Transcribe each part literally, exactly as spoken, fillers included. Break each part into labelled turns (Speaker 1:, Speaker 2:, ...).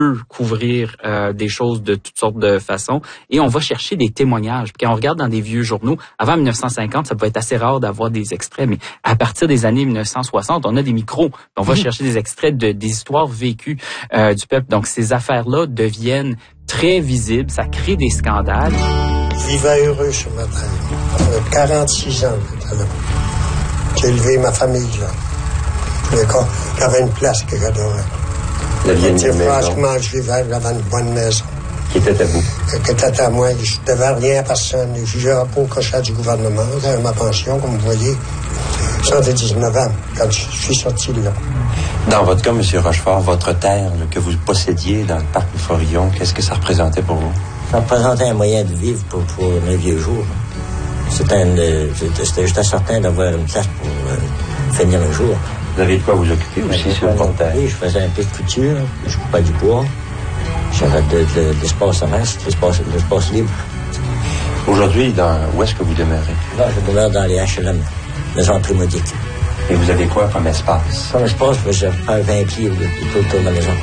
Speaker 1: couvrir euh, des choses de toutes sortes de façons et on va chercher des témoignages. Puis quand on regarde dans des vieux journaux, avant dix-neuf cent cinquante, ça pouvait être assez rare d'avoir des extraits, mais à partir des années dix-neuf cent soixante, on a des micros. On va mmh. chercher des extraits de des histoires vécues euh, du peuple. Donc ces affaires-là deviennent très visibles, ça crée des scandales.
Speaker 2: Je vivais heureux ce matin. J'avais quarante-six ans. J'ai élevé ma famille là. J'avais une place que j'adorais.
Speaker 3: La vieille maison.
Speaker 2: Franchement, je vivais, j'avais une bonne maison.
Speaker 3: Qui était à vous?
Speaker 2: Qui était à moi. Je ne devais rien à personne. Je vivais pas au crochet du gouvernement. J'avais ma pension, comme vous voyez. J'avais dix-neuf ans quand je suis sorti de là.
Speaker 3: Dans votre cas, M. Rochefort, votre terre là, que vous possédiez dans le parc de Forillon, qu'est-ce que ça représentait pour vous?
Speaker 4: Ça représentait un moyen de vivre pour, pour mes vieux jours. C'était, une, c'était juste certain d'avoir une place pour euh, finir un jour.
Speaker 3: Vous avez de quoi vous occuper aussi sur votre terre?
Speaker 4: Oui, je faisais un peu de couture, je coupais du bois. J'avais de, de, de l'espace reste, l'espace, l'espace libre.
Speaker 3: Aujourd'hui, dans, où est-ce que vous demeurez?
Speaker 4: Là, je demeure dans les H L M, maison primodique.
Speaker 3: Et vous avez quoi comme espace?
Speaker 4: Comme espace, je vais faire vingt pieds autour de la maison.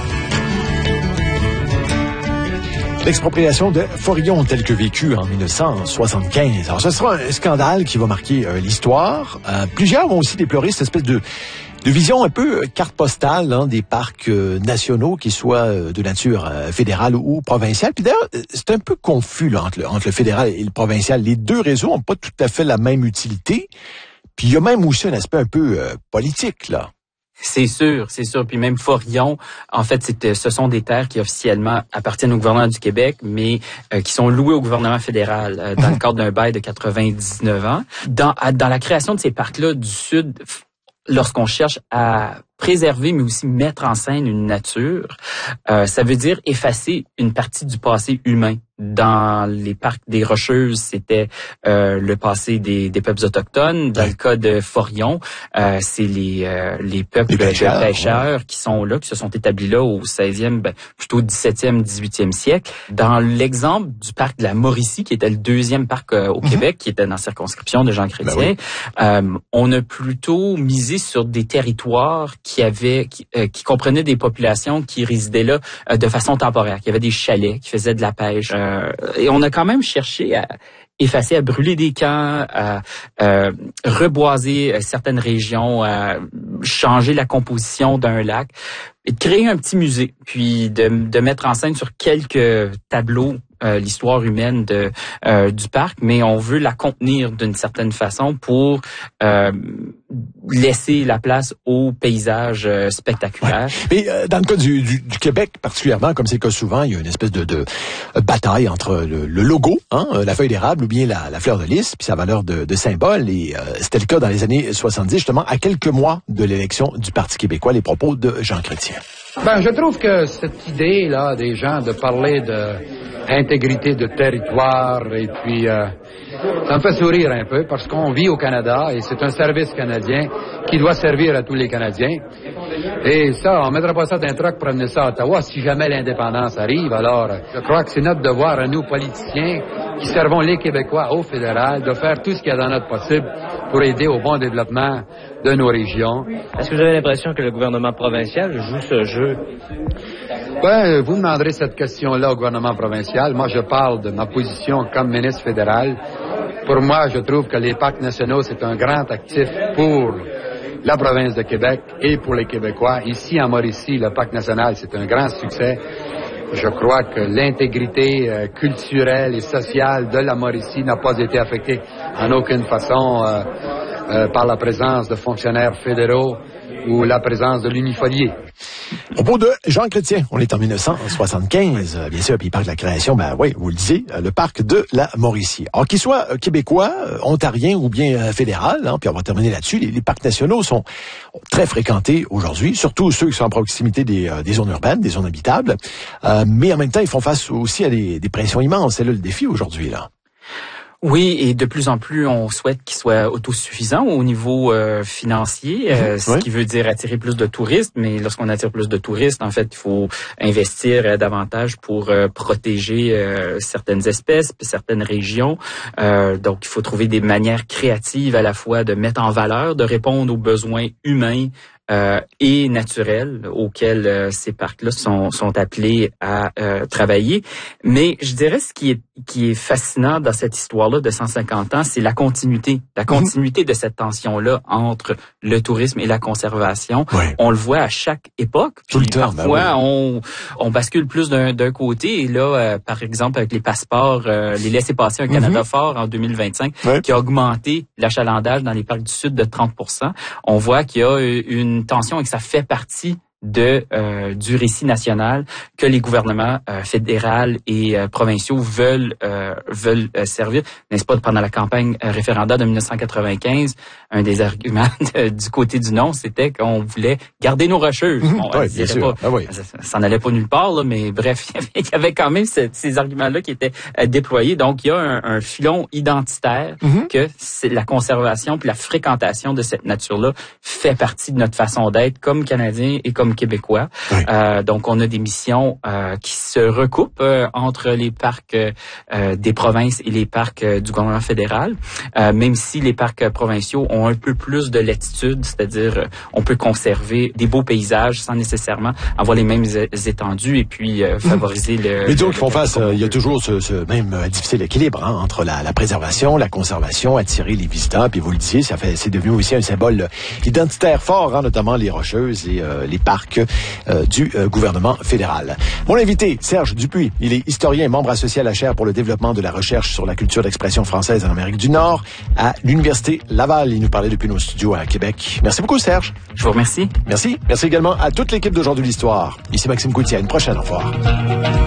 Speaker 5: L'expropriation de Forillon telle que vécue en dix-neuf cent soixante-quinze. Alors, ce sera un scandale qui va marquer euh, l'histoire. Euh, plusieurs vont aussi déplorer cette espèce de, de vision un peu carte postale hein, des parcs euh, nationaux, qu'ils soient euh, de nature euh, fédérale ou provinciale. Puis d'ailleurs, c'est un peu confus là, entre, le, entre le fédéral et le provincial. Les deux réseaux n'ont pas tout à fait la même utilité. Puis il y a même aussi un aspect un peu euh, politique, là.
Speaker 1: C'est sûr, c'est sûr. Puis même Forillon, en fait, c'est, ce sont des terres qui officiellement appartiennent au gouvernement du Québec, mais euh, qui sont louées au gouvernement fédéral euh, dans le cadre d'un bail de quatre-vingt-dix-neuf ans. Dans, à, dans la création de ces parcs-là du Sud, lorsqu'on cherche à préserver, mais aussi mettre en scène une nature, euh, ça veut dire effacer une partie du passé humain. Dans les parcs des Rocheuses, c'était euh, le passé des, des peuples autochtones. Dans ouais. le cas de Forillon, euh, c'est les euh, les peuples les pêcheurs, pêcheurs ouais. qui sont là, qui se sont établis là au seizième, ben, plutôt dix-septième, dix-huitième siècle. Dans l'exemple du parc de la Mauricie, qui était le deuxième parc euh, au mm-hmm. Québec, qui était dans la circonscription de Jean Chrétien, ben oui. euh, on a plutôt misé sur des territoires qui avaient, qui, euh, qui comprenaient des populations qui résidaient là euh, de façon temporaire, qui avaient des chalets, qui faisaient de la pêche. Euh, et on a quand même cherché à effacer, à brûler des camps, à euh, reboiser certaines régions, à changer la composition d'un lac, et de créer un petit musée, puis de, de mettre en scène sur quelques tableaux euh, l'histoire humaine de euh, du parc, mais on veut la contenir d'une certaine façon pour euh, laisser la place aux paysages euh, spectaculaires.
Speaker 5: Ouais. Mais euh, dans le cas du, du, du Québec particulièrement, comme c'est le cas souvent, il y a une espèce de, de bataille entre le, le logo, hein, la feuille d'érable ou bien la, la fleur de lys, puis sa valeur de, de symbole. Et euh, c'était le cas dans les années soixante-dix, justement, à quelques mois de l'élection du Parti québécois, les propos de Jean Chrétien.
Speaker 6: Ben, je trouve que cette idée-là des gens de parler d'intégrité de territoire et puis euh, ça me fait sourire un peu parce qu'on vit au Canada et c'est un service canadien qui doit servir à tous les Canadiens. Et ça, on ne mettra pas ça d'un truck pour amener ça à Ottawa. Si jamais l'indépendance arrive, alors je crois que c'est notre devoir à nous, politiciens, qui servons les Québécois au fédéral, de faire tout ce qu'il y a dans notre possible pour aider au bon développement de nos régions.
Speaker 7: Est-ce que vous avez l'impression que le gouvernement provincial joue ce jeu?
Speaker 6: Ben, vous demanderez cette question-là au gouvernement provincial. Moi, je parle de ma position comme ministre fédéral. Pour moi, je trouve que les parcs nationaux, c'est un grand actif pour la province de Québec et pour les Québécois. Ici, en Mauricie, le parc national, c'est un grand succès. Je crois que l'intégrité euh, culturelle et sociale de la Mauricie n'a pas été affectée en aucune façon euh, euh, par la présence de fonctionnaires fédéraux ou la présence de l'unifolié.
Speaker 5: Au propos de Jean Chrétien, on est en dix-neuf cent soixante-quinze, bien sûr, puis il parle de la création, ben oui, vous le disiez, le parc de la Mauricie. Alors qu'il soit québécois, ontarien ou bien fédéral, hein, puis on va terminer là-dessus, les, les parcs nationaux sont très fréquentés aujourd'hui, surtout ceux qui sont en proximité des, des zones urbaines, des zones habitables, euh, mais en même temps, ils font face aussi à des, des pressions immenses. C'est là le défi aujourd'hui, là.
Speaker 1: Oui, et de plus en plus, on souhaite qu'il soit autosuffisant au niveau euh, financier, euh, mmh, ce oui. qui veut dire attirer plus de touristes. Mais lorsqu'on attire plus de touristes, en fait, il faut investir euh, davantage pour euh, protéger euh, certaines espèces, certaines régions. Euh, donc, il faut trouver des manières créatives à la fois de mettre en valeur, de répondre aux besoins humains euh, et naturels auxquels euh, ces parcs-là sont, sont appelés à euh, travailler. Mais je dirais ce qui est qui est fascinant dans cette histoire-là de cent cinquante ans, c'est la continuité, la continuité mmh. de cette tension-là entre le tourisme et la conservation. Ouais. On le voit à chaque époque.
Speaker 5: Tout le temps.
Speaker 1: Parfois,
Speaker 5: ben oui.
Speaker 1: on on bascule plus d'un, d'un côté. Et là, euh, par exemple, avec les passeports, euh, les laissez-passer un Canada mmh. fort en deux mille vingt-cinq, ouais. qui a augmenté l'achalandage dans les parcs du Sud de trente pour cent. On voit qu'il y a une tension et que ça fait partie de euh, du récit national que les gouvernements euh, fédéraux et euh, provinciaux veulent euh, veulent euh, servir. N'est-ce pas, pendant la campagne euh, référendaire de dix-neuf cent quatre-vingt-quinze, un des arguments de, du côté du non, c'était qu'on voulait garder nos rocheuses.
Speaker 5: Mmh,
Speaker 1: bon,
Speaker 5: oui, bien sûr.
Speaker 1: Pas,
Speaker 5: ah, oui.
Speaker 1: ça, ça n'allait pas nulle part, là, mais bref, il y avait quand même ce, ces arguments-là qui étaient euh, déployés. Donc, il y a un, un filon identitaire mmh. que c'est la conservation puis la fréquentation de cette nature-là fait partie de notre façon d'être comme Canadiens et comme Québécois. Oui. Euh, donc, on a des missions euh, qui se recoupent euh, entre les parcs euh, des provinces et les parcs euh, du gouvernement fédéral, euh, même si les parcs provinciaux ont un peu plus de latitude, c'est-à-dire euh, on peut conserver des beaux paysages sans nécessairement avoir les mêmes étendues et puis euh, favoriser mmh. le...
Speaker 5: Mais disons qu'ils font face, euh, il y a toujours ce, ce même euh, difficile équilibre hein, entre la, la préservation, la conservation, attirer les visiteurs, puis vous le disiez, ça fait, c'est devenu aussi un symbole identitaire fort, hein, notamment les Rocheuses et euh, les parcs Euh, du euh, gouvernement fédéral. Mon invité, Serge Dupuis, il est historien et membre associé à la chaire pour le développement de la recherche sur la culture d'expression française en Amérique du Nord à l'Université Laval. Il nous parlait depuis nos studios à Québec. Merci beaucoup, Serge.
Speaker 1: Je vous remercie.
Speaker 5: Merci. Merci également à toute l'équipe d'Aujourd'hui l'Histoire. Ici Maxime Coutier. À une prochaine. Au revoir.